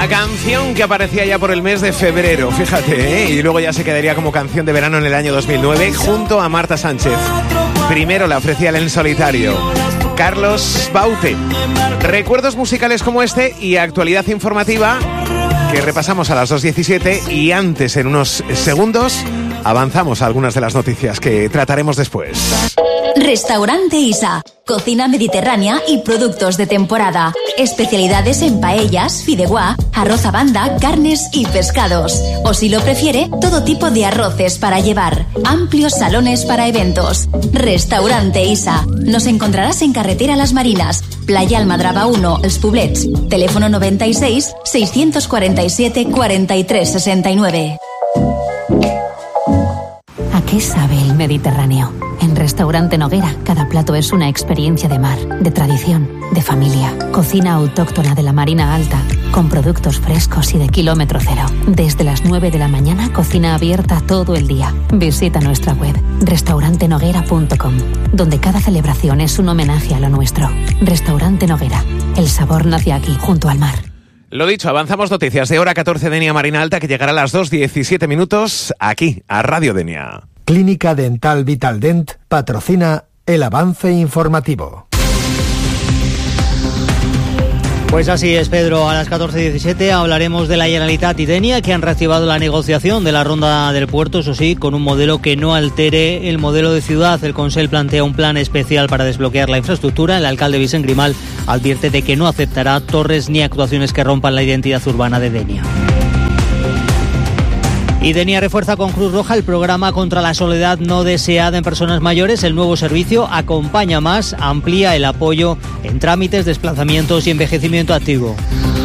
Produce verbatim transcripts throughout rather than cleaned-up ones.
La canción que aparecía ya por el mes de febrero, fíjate, ¿eh? Y luego ya se quedaría como canción de verano en el año dos mil nueve junto a Marta Sánchez. Primero la ofrecía el en solitario Carlos Baute. Recuerdos musicales como este y actualidad informativa que repasamos a las dos diecisiete, y antes, en unos segundos, avanzamos a algunas de las noticias que trataremos después. Restaurante Isa, cocina mediterránea y productos de temporada. Especialidades en paellas, fideuá, arroz a banda, carnes y pescados. O si lo prefiere, todo tipo de arroces para llevar. Amplios salones para eventos. Restaurante Isa. Nos encontrarás en carretera Las Marinas, Playa Almadraba uno, Els Poblets. Teléfono noventa y seis, seiscientos cuarenta y siete, cuarenta y tres sesenta y nueve. ¿A qué sabe el Mediterráneo? En Restaurante Noguera, cada plato es una experiencia de mar, de tradición, de familia. Cocina autóctona de la Marina Alta, con productos frescos y de kilómetro cero. Desde las nueve de la mañana, cocina abierta todo el día. Visita nuestra web, restaurante noguera punto com, donde cada celebración es un homenaje a lo nuestro. Restaurante Noguera, el sabor nace aquí, junto al mar. Lo dicho, avanzamos noticias de hora catorce Denia Marina Alta, que llegará a las dos diecisiete minutos aquí, a Radio Denia. Clínica Dental Vitaldent patrocina el avance informativo. Pues así es, Pedro. A las catorce diecisiete hablaremos de la Generalitat y Denia, que han reactivado la negociación de la ronda del puerto, eso sí, con un modelo que no altere el modelo de ciudad. El Consell plantea un plan especial para desbloquear la infraestructura. El alcalde Vicent Grimal advierte de que no aceptará torres ni actuaciones que rompan la identidad urbana de Denia. Y Denia refuerza con Cruz Roja el programa contra la soledad no deseada en personas mayores. El nuevo servicio Acompaña Más amplía el apoyo en trámites, desplazamientos y envejecimiento activo.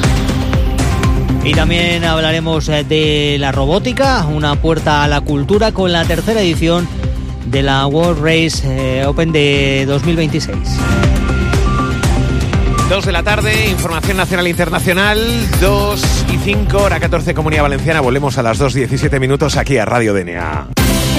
Y también hablaremos de la robótica, una puerta a la cultura, con la tercera edición de la World Race Open de dos mil veintiséis. dos de la tarde, información nacional e internacional, dos y cinco, hora catorce, Comunidad Valenciana. Volvemos a las dos diecisiete minutos aquí a Radio Denia.